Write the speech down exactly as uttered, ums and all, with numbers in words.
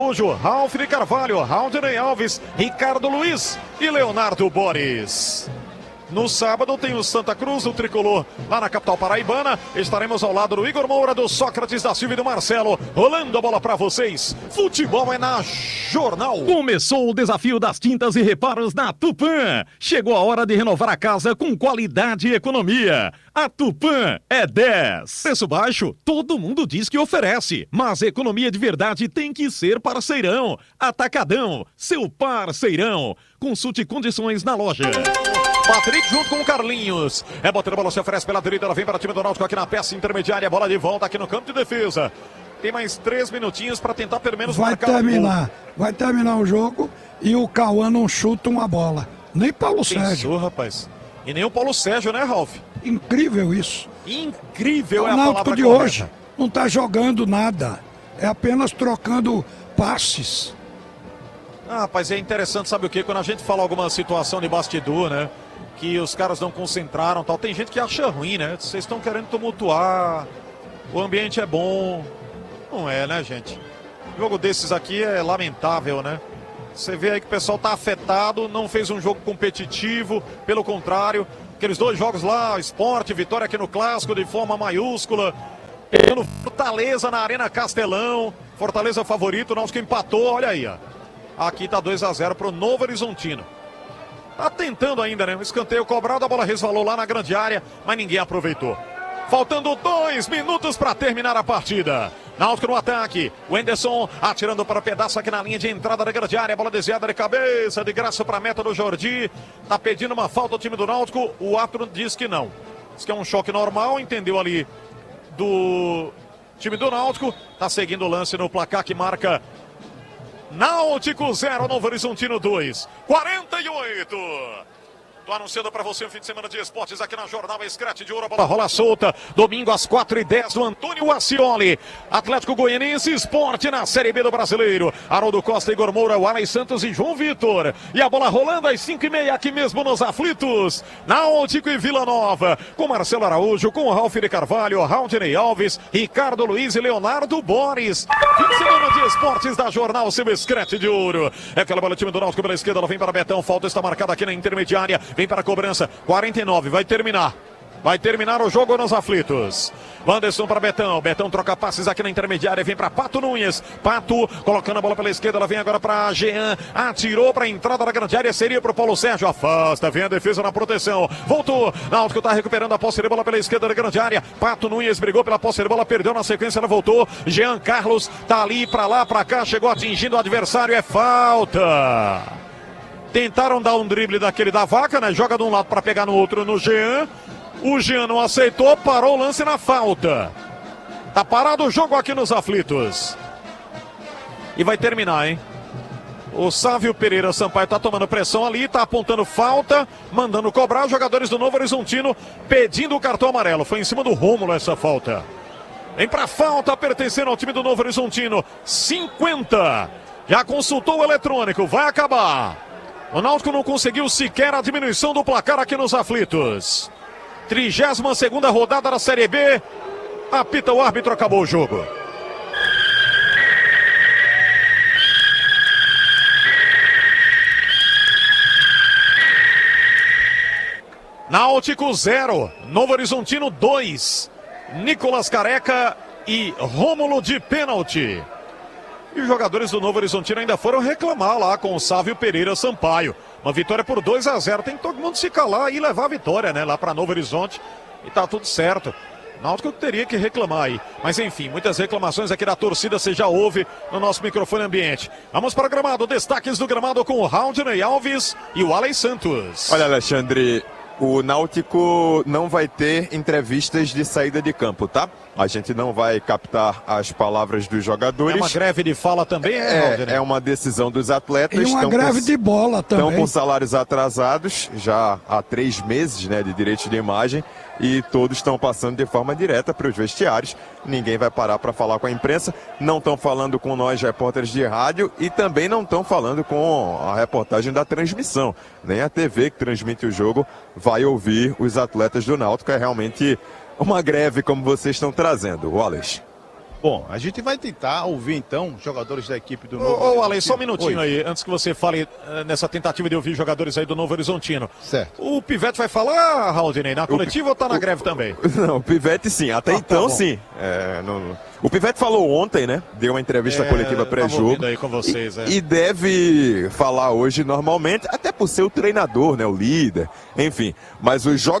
Araújo, Ralf de Carvalho, Raudney Alves, Ricardo Luiz e Leonardo Boris. No sábado tem o Santa Cruz, o tricolor, lá na capital paraibana. Estaremos ao lado do Igor Moura, do Sócrates, da Silva e do Marcelo. Rolando a bola para vocês. Futebol é na Jornal. Começou o desafio das tintas e reparos na Tupã. Chegou a hora de renovar a casa com qualidade e economia. A Tupã é dez. Preço baixo, todo mundo diz que oferece. Mas economia de verdade tem que ser parceirão. Atacadão, seu parceirão. Consulte condições na loja. Patrick junto com o Carlinhos. É botando a bola, se oferece pela direita. Ela vem para o time do Náutico aqui na peça intermediária. Bola de volta aqui no campo de defesa. Tem mais três minutinhos para tentar pelo menos vai marcar terminar. Um vai terminar o jogo e o Cauã não chuta uma bola. Nem Paulo Pensou, Sérgio. rapaz. E nem o Paulo Sérgio, né, Ralf? Incrível isso. Incrível o é a Náutico palavra de correta. hoje não está jogando nada. É apenas trocando passes. Ah, rapaz, é interessante, sabe o quê? Quando a gente fala alguma situação de bastidor, né? Que os caras não concentraram, tal. Tem gente que acha ruim, né? Vocês estão querendo tumultuar. O ambiente é bom. Não é, né, gente? Jogo desses aqui é lamentável, né? Você vê aí que o pessoal tá afetado, não fez um jogo competitivo, pelo contrário, aqueles dois jogos lá, Sport, vitória aqui no Clássico de forma maiúscula. No Fortaleza na Arena Castelão. Fortaleza favorito, o Náutico empatou, olha aí, ó. Aqui tá dois a zero pro Novo Horizontino. Tá tentando ainda, né? Um escanteio cobrado, a bola resvalou lá na grande área, mas ninguém aproveitou. Faltando dois minutos para terminar a partida. Náutico no ataque. O Henderson atirando para o pedaço aqui na linha de entrada da grande área. Bola desviada de cabeça, de graça para a meta do Jordi. Tá pedindo uma falta ao time do Náutico. O árbitro diz que não. Diz que é um choque normal, entendeu ali do time do Náutico. Tá seguindo o lance no placar que marca Náutico zero, Novo Horizontino dois. quarenta e oito. Tô anunciando para você um fim de semana de esportes aqui na Jornal Scratch de Ouro. A bola rola solta. Domingo às quatro e dez do Antônio Ascioli. Atlético Goianiense Sport na Série B do Brasileiro. Haroldo Costa, Igor Moura, Wallace Santos e João Vitor. E a bola rolando às cinco e meia aqui mesmo nos aflitos. Náutico e Vila Nova. Com Marcelo Araújo, com Ralf de Carvalho, Raudney Alves, Ricardo Luiz e Leonardo Boris. Fim de semana de esportes da Jornal seu Scratch de Ouro. É aquela bola, time do Náutico pela esquerda. Ela vem para Betão. Falta está marcada aqui na intermediária. Vem para a cobrança, quarenta e nove, vai terminar. Vai terminar o jogo nos aflitos. Wanderson para Betão. Betão troca passes aqui na intermediária. Vem para Pato Nunes. Pato colocando a bola pela esquerda. Ela vem agora para Jean. Atirou para a entrada da grande área. Seria para o Paulo Sérgio. Afasta. Vem a defesa na proteção. Voltou. Náutico está recuperando a posse de bola pela esquerda da grande área. Pato Nunes brigou pela posse de bola. Perdeu na sequência. Ela voltou. Jean Carlos tá ali para lá, para cá. Chegou atingindo o adversário. É falta. Tentaram dar um drible daquele da vaca, né? Joga de um lado para pegar no outro no Jean. O Jean não aceitou, parou o lance na falta. Tá parado o jogo aqui nos aflitos. E vai terminar, hein? O Sávio Pereira Sampaio tá tomando pressão ali, tá apontando falta, mandando cobrar. Os jogadores do Novo Horizontino pedindo o cartão amarelo. Foi em cima do Rômulo essa falta. Vem pra falta, pertencendo ao time do Novo Horizontino. cinquenta. Já consultou o eletrônico, vai acabar. O Náutico não conseguiu sequer a diminuição do placar aqui nos aflitos. trigésima segunda rodada da Série B. Apita o árbitro, acabou o jogo. Náutico zero, Novo Horizontino dois. Nicolas Careca e Rômulo de pênalti. E os jogadores do Novo Horizontino ainda foram reclamar lá com o Sávio Pereira Sampaio. Uma vitória por dois a zero. Tem que todo mundo se calar e levar a vitória, né? Lá para Novo Horizonte. E tá tudo certo. Náutico teria que reclamar aí. Mas enfim, muitas reclamações aqui da torcida você já ouve no nosso microfone ambiente. Vamos para o gramado. Destaques do gramado com o Raudney Alves e o Wallace Santos. Olha, Alexandre, o Náutico não vai ter entrevistas de saída de campo, tá? A gente não vai captar as palavras dos jogadores. É uma greve de fala também, é, é, é uma decisão dos atletas. E uma greve com, de bola também. Estão com salários atrasados já há três meses, né, de direitos de imagem, e todos estão passando de forma direta para os vestiários. Ninguém vai parar para falar com a imprensa. Não estão falando com nós, repórteres de rádio, e também não estão falando com a reportagem da transmissão. Nem a T V que transmite o jogo vai ouvir os atletas do Náutico. É realmente uma greve, como vocês estão trazendo, Wallace. Bom, a gente vai tentar ouvir então jogadores da equipe do Novo Ô, ô Horizontino. Ale, só um minutinho Oi. aí, antes que você fale eh, nessa tentativa de ouvir jogadores aí do Novo Horizontino. Certo. O Pivete vai falar, Raudinei, na coletiva ou tá na greve também? Não, o Pivete sim, até Ah, tá então bom. sim. É, não- O Pivete falou ontem, né? Deu uma entrevista É, coletiva tava pré-jogo. ouvindo aí com vocês, é. e, e deve falar hoje normalmente, até por ser o treinador, né? O líder, enfim. Mas os jogadores